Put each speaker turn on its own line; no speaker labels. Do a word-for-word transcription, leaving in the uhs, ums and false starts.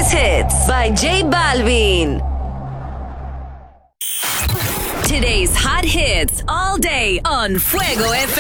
Greatest Hits by J Balvin. Today's hot hits all day on Fuego F M.